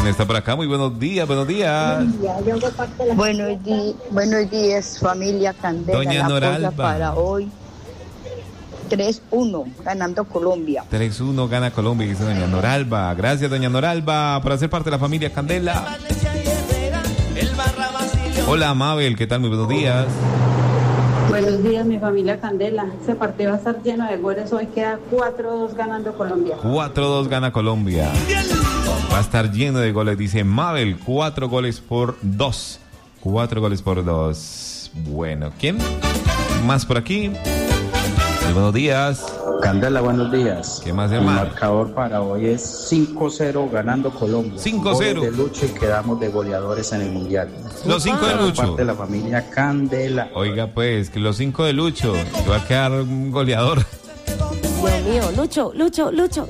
Está por acá, muy buenos días, buenos días. Buenos días, familia Candela. Doña Noralba. Para hoy, 3-1, ganando Colombia. 3-1 gana Colombia, dice doña Noralba. Gracias, doña Noralba, por hacer parte de la familia Candela. Hola, Mabel, ¿qué tal? Muy buenos días. Buenos días, mi familia Candela. Este partido va a estar lleno de goles. Hoy queda 4-2 ganando Colombia. 4-2 gana Colombia. Va a estar lleno de goles, dice Mabel. 4 goles por 2. 4 goles por 2. Bueno, ¿quién más por aquí? Muy buenos días. Candela, buenos días. ¿Qué más, El hermano? marcador para hoy es 5-0 ganando Colombia. 5-0. Goles de Lucho y quedamos de goleadores en el Mundial. Los 5 de Lucho. Parte de la familia Candela. Oiga, pues, que los 5 de Lucho. Que va a quedar un goleador. Dios mío, Lucho.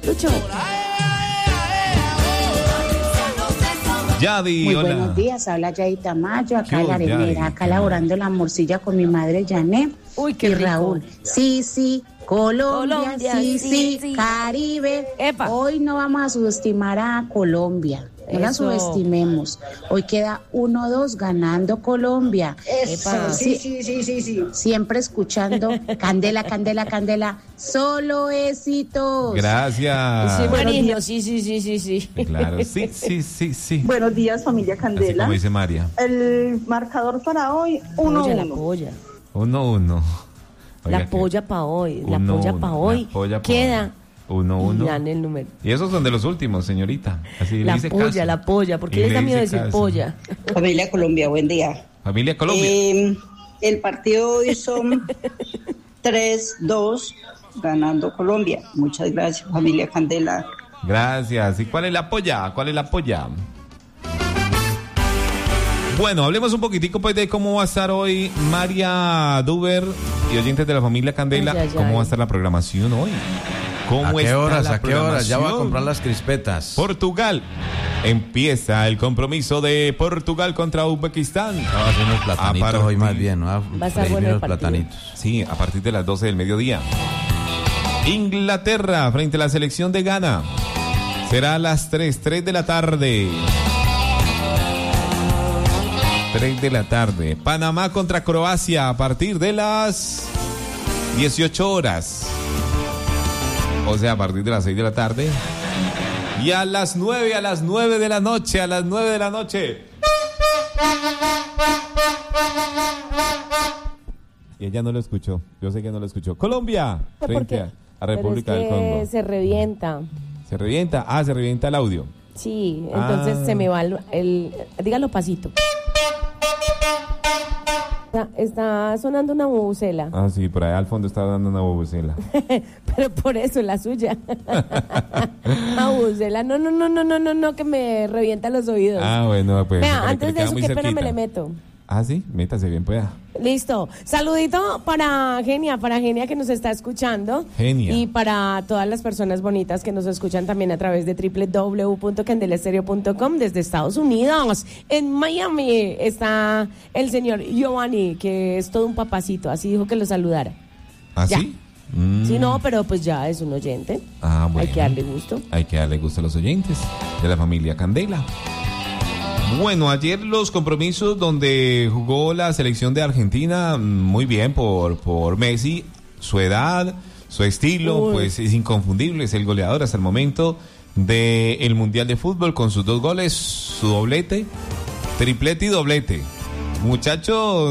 Yadi, Muy hola. buenos días, habla Yadi Tamayo, acá Yo, en la arenera, Yadi. acá laborando la morcilla con mi madre Janet Uy, qué y rico. Raúl. Sí, Colombia, Colombia, sí, sí. Caribe. Epa. Hoy no vamos a subestimar a Colombia, no la Eso. subestimemos. Hoy queda 1-2 ganando Colombia. Epa. Sí. Siempre escuchando Candela, solo éxitos. Gracias. Sí, buenísimo, sí. Claro, sí. Buenos días, familia Así Candela. como dice María. El marcador para hoy, Polla, la 1-1. polla. 1-1. Oiga, La polla para hoy. La 1-1. polla para hoy. La polla pa' Queda. hoy. 1-1. Y dan el número. Y esos son de los últimos, señorita. Así le La hice polla, caso. la polla. ¿Por Y qué les le da miedo hice decir caso. polla? Familia Colombia, buen día. Familia Colombia. El partido hoy son 3-2 ganando Colombia. Muchas gracias, familia Candela. Gracias. ¿Y cuál es la polla? Bueno, hablemos un poquitico pues de cómo va a estar hoy María Duber y oyentes de la familia Candela. Ay. ¿Cómo va a estar la programación hoy? ¿Cómo ¿A qué está horas? la ¿A qué horas? Ya voy a programación? comprar las crispetas. Portugal. Empieza el compromiso de Portugal contra Uzbekistán. Vamos a hacer unos platanitos hoy más bien, ¿no? Va a estar Freír bueno el unos partido. platanitos. Sí, a partir de las 12 del mediodía. Inglaterra frente a la selección de Ghana. Será a las 3 de la tarde. 3 de la tarde. Panamá contra Croacia a partir de las 18 horas. O sea, a partir de las 6 de la tarde. Y a las 9 de la noche. Y ella no lo escuchó. Yo sé que no lo escuchó. Colombia frente a República Pero del es que Congo. se revienta. Se revienta. Se revienta el audio. Sí, entonces se me va el dígalo pasito. Está sonando una bubucela. Sí, por ahí al fondo está dando una bubucela. Pero por eso la suya. La bubucela. No, que me revienta los oídos. Bueno, pues. Vea, para que antes le de queda eso, muy qué pena cerquita. me le meto. Sí, métase bien pueda. Listo. Saludito para Genia que nos está escuchando. Genia. Y para todas las personas bonitas que nos escuchan también a través de www.candelastereo.com desde Estados Unidos. En Miami está el señor Giovanni, que es todo un papacito. Así dijo que lo saludara. Ya. ¿Sí? Sí, no, pero pues ya es un oyente. Bueno. Hay que darle gusto. Hay que darle gusto a los oyentes de la familia Candela. Bueno, ayer los compromisos donde jugó la selección de Argentina, muy bien por Messi, su edad, su estilo, pues es inconfundible, es el goleador hasta el momento del Mundial de Fútbol con sus 2 goles, su doblete, triplete y doblete. Muchacho